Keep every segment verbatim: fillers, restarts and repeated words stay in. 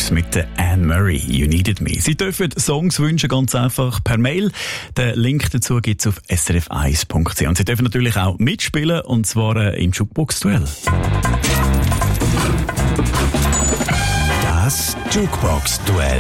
Jukebox mit der Anne Murray, You Needed Me. Sie dürfen Songs wünschen, ganz einfach per Mail. Den Link dazu gibt es auf s r f eins punkt c h. Und Sie dürfen natürlich auch mitspielen, und zwar im Jukebox-Duell. Das Jukebox-Duell.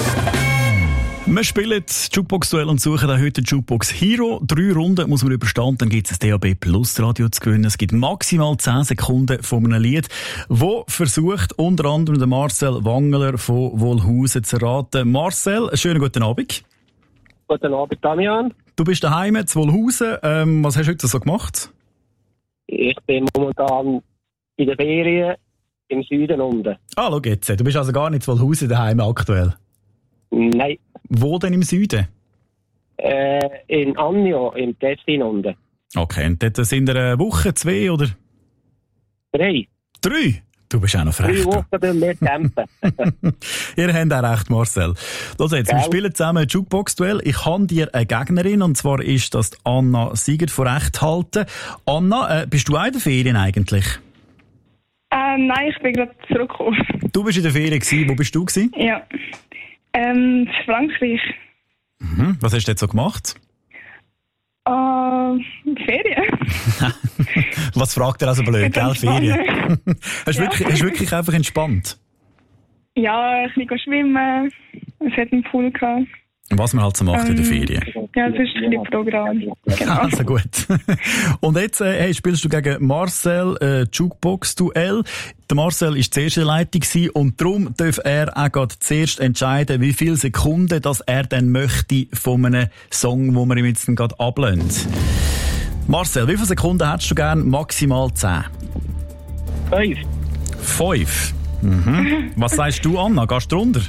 Wir spielen das Jukebox-Duell und suchen auch heute Jukebox Hero. Drei Runden muss man überstehen, dann gibt es ein D A B Plus Radio zu gewinnen. Es gibt maximal zehn Sekunden von einem Lied, wo versucht unter anderem der Marcel Wangeler von Wolhusen zu raten. Marcel, einen schönen guten Abend. Guten Abend, Damian. Du bist daheim zu Wolhusen. Ähm, was hast du heute so gemacht? Ich bin momentan in der Ferien im Süden unten. Ah, schau jetzt. Du bist also gar nicht zu Wolhusen daheim aktuell? Nein. Wo denn im Süden? Äh, in Annio, im Tessin unten. Okay, und dort sind wir eine Woche, zwei oder? Drei. Drei? Du bist auch noch frech. Drei Wochen bei mir campen. Ihr habt auch recht, Marcel. Los jetzt, wir spielen zusammen ein Jukebox-Duell. Ich habe dir eine Gegnerin, und zwar ist das Anna Siegert von Rechthalten. Anna, äh, bist du auch in der Ferien eigentlich? Äh, nein, ich bin gerade zurückgekommen. Du bist in der Ferien gewesen. Wo bist du gewesen? Ja. Ähm, Frankreich. Mhm. Was hast du jetzt so gemacht? Äh, Ferien. Was fragt er also blöd, gell? Ferien. hast du Ja. wirklich, hast du wirklich einfach entspannt? Ja, ein bisschen schwimmen. Es hat einen Pool gehabt. Was man halt so macht in der Ferien. Ja, das ist ein bisschen Programm. Genau. Also gut. Und jetzt äh, hey, spielst du gegen Marcel äh, Jukebox-Duell. Der Marcel war zuerst in der Leitung gewesen, und darum darf er auch gerade zuerst entscheiden, wie viele Sekunden dass er dann möchte von einem Song, wo wir ihm jetzt gerade ablehnen. Marcel, wie viele Sekunden hättest du gern? Maximal zehn. Fünf. Fünf. Mhm. Was sagst du, Anna? Gehst du runter?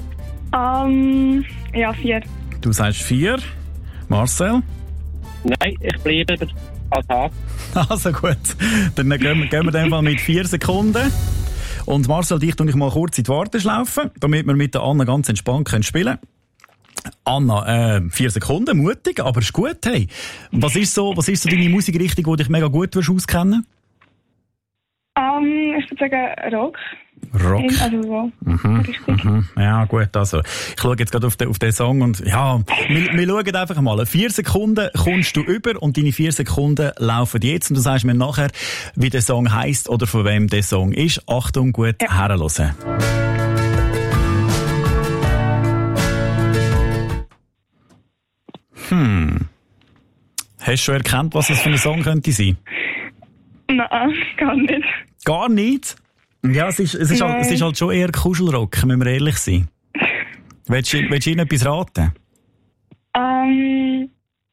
Ähm, ja, vier. Du sagst vier. Marcel? Nein, ich bleibe als Hase. Also gut, dann gehen wir, gehen wir dann mal mit vier Sekunden. Und Marcel, dich tue ich mal kurz in die Warteschlaufe, damit wir mit der Anna ganz entspannt können spielen können. Anna, äh, vier Sekunden, mutig, aber ist gut. Hey, was ist so, was ist so deine Musikrichtung, die dich mega gut auskennen? Ähm, ich würde sagen Rock. Rock. Also so. Mhm, Richtig. mhm. Ja, gut, also. Ich schaue jetzt gerade auf den, auf den Song und, ja, wir, wir schauen einfach mal. Vier Sekunden kommst du über, und deine vier Sekunden laufen jetzt, und du sagst mir nachher, wie der Song heisst oder von wem der Song ist. Achtung, gut, ja. Herrenhören. Hm. Hast du schon erkannt, was das für ein Song könnte sein? Nein, gar nicht. Gar nicht? Ja, es ist, es ist, halt, es ist halt schon eher Kuschelrock, müssen wir ehrlich sein. Willst du, willst du Ihnen etwas raten? Ähm,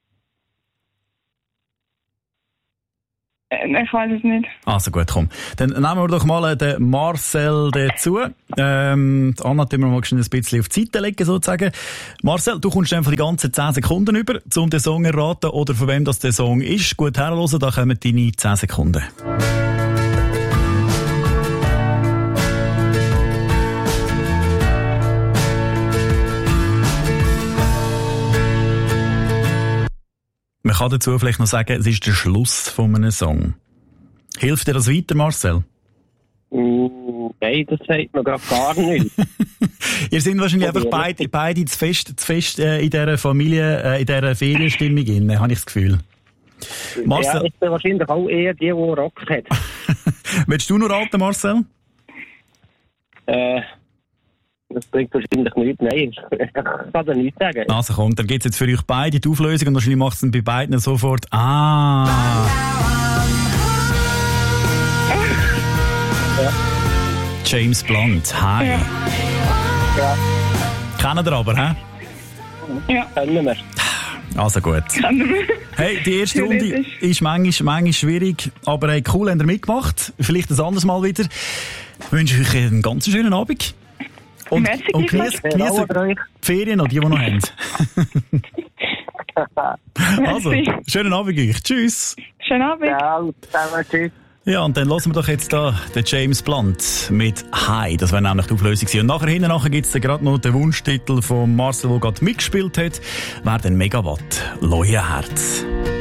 ich weiß es nicht. Also gut, komm. Dann nehmen wir doch mal den Marcel dazu. Ähm, die Anna tun wir mal ein bisschen auf die Seite legen, sozusagen. Marcel, du kommst einfach die ganzen zehn Sekunden über, um den Song zu erraten oder von wem das der Song ist. Gut herhören, da kommen deine zehn Sekunden. Man kann dazu vielleicht noch sagen, es ist der Schluss von einem Song. Hilft dir das weiter, Marcel? Mm, nein, das sagt mir gerade gar nicht. Ihr seid wahrscheinlich einfach beide, beide zu fest, zu fest äh, in dieser Familie, äh, in dieser Ferienstimmung drin, habe ich das Gefühl. Marcel. Ja, ich bin wahrscheinlich auch eher die, die Rock hat. Willst du noch raten, Marcel? Äh, das bringt wahrscheinlich nichts. Nein, ich kann da nichts sagen. Also komm, dann gibt es jetzt für euch beide die Auflösung, und wahrscheinlich macht es dann bei beiden sofort «Ah!». Ja. James Blunt, «Hi». Ja. Ja. Kennen ihr aber, hä? Ja. Können wir. Also gut. Können wir. Hey, die erste Runde ist manchmal, manchmal schwierig, aber hey, cool, habt ihr mitgemacht. Vielleicht ein anderes Mal wieder. Ich wünsche euch einen ganz schönen Abend. Und, Merci, und genießt die Ferien noch, die, die noch haben. Also, schönen Abend euch. Tschüss. Schönen Abend. Ja, tschüss. Ja, und dann lassen wir doch jetzt da den James Blunt mit «Hi». Das wäre nämlich die Auflösung gewesen. Und nachher, hinten nachher gibt's dann gerade noch den Wunschtitel von Marcel, der gerade mitgespielt hat. Wäre dann «Megawatt, Leuenherz».